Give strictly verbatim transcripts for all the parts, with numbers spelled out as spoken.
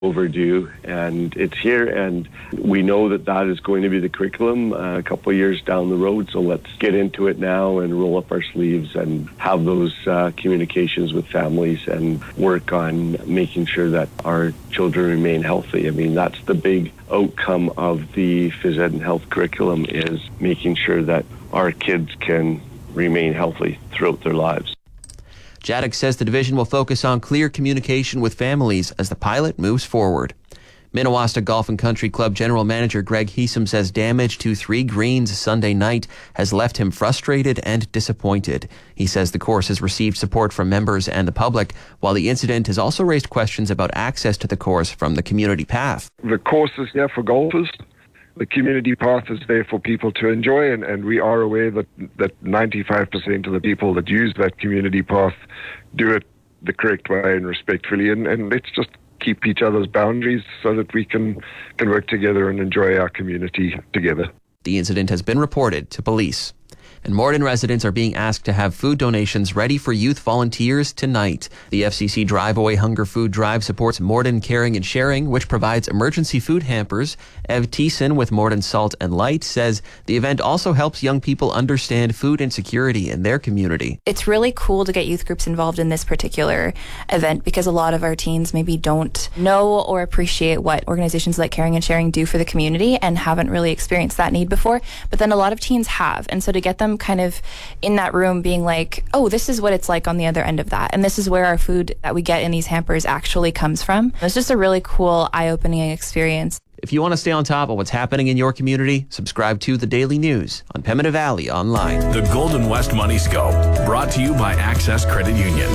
overdue, and it's here, and we know that that is going to be the curriculum uh, a couple of years down the road, so let's get into it now and roll up our sleeves and have those uh, communications with families and work on making sure that our children remain healthy. I mean, that's the big outcome of the phys ed and health curriculum, is making sure that our kids can remain healthy throughout their lives. Jadek says the division will focus on clear communication with families as the pilot moves forward. Minnewasta Golf and Country Club General Manager Greg Heesum says damage to three greens Sunday night has left him frustrated and disappointed. He says the course has received support from members and the public, while the incident has also raised questions about access to the course from the community path. The course is there for golfers. The community path is there for people to enjoy, and, and we are aware that, that ninety-five percent of the people that use that community path do it the correct way and respectfully, and, and let's just keep each other's boundaries so that we can, can work together and enjoy our community together. The incident has been reported to police. And Morden residents are being asked to have food donations ready for youth volunteers tonight. The F C C Drive Away Hunger Food Drive supports Morden Caring and Sharing, which provides emergency food hampers. Ev Thiessen with Morden Salt and Light says the event also helps young people understand food insecurity in their community. It's really cool to get youth groups involved in this particular event because a lot of our teens maybe don't know or appreciate what organizations like Caring and Sharing do for the community and haven't really experienced that need before. But then a lot of teens have. And so to get them kind of in that room being like, oh, this is what it's like on the other end of that, and this is where our food that we get in these hampers actually comes from. It's just a really cool, eye-opening experience. If you want to stay on top of what's happening in your community, subscribe to The Daily News on Pembina Valley Online. The Golden West Money Scope, brought to you by Access Credit Union.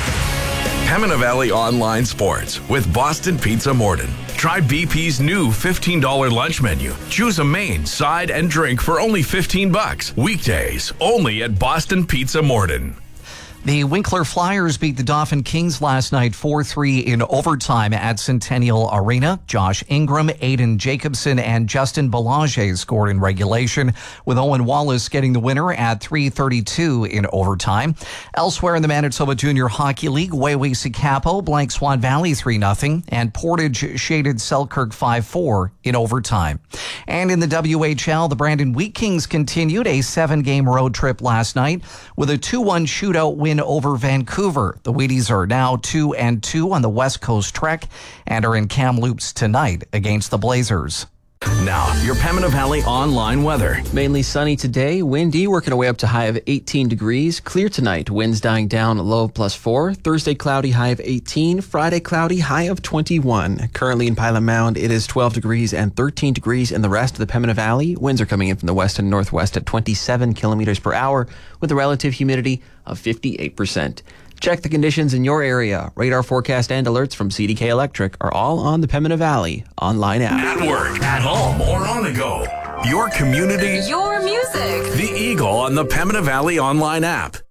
Pembina Valley Online Sports with Boston Pizza Morden. Try B P's new fifteen dollars lunch menu. Choose a main, side, and drink for only fifteen bucks. Weekdays, only at Boston Pizza Morden. The Winkler Flyers beat the Dauphin Kings last night four three in overtime at Centennial Arena. Josh Ingram, Aiden Jacobson, and Justin Belanger scored in regulation, with Owen Wallace getting the winner at three thirty-two in overtime. Elsewhere in the Manitoba Junior Hockey League, Waywe-Sikapo blank Swan Valley three nothing, and Portage shaded Selkirk five four in overtime. And in the W H L, the Brandon Wheat Kings continued a seven-game road trip last night with a two one shootout win over Vancouver. The Wheaties are now two and two on the West Coast trek and are in Kamloops tonight against the Blazers. Now, your Pembina Valley online weather. Mainly sunny today, windy, working our way up to high of eighteen degrees. Clear tonight, winds dying down, low of plus four. Thursday, cloudy, high of eighteen. Friday, cloudy, high of twenty-one. Currently in Pilot Mound, it is twelve degrees and thirteen degrees in the rest of the Pembina Valley. Winds are coming in from the west and northwest at twenty-seven kilometers per hour with a relative humidity of fifty-eight percent. Check the conditions in your area. Radar forecast and alerts from C D K Electric are all on the Pembina Valley online app. At work, at home, or on the go. Your community. Your music. The Eagle on the Pembina Valley online app.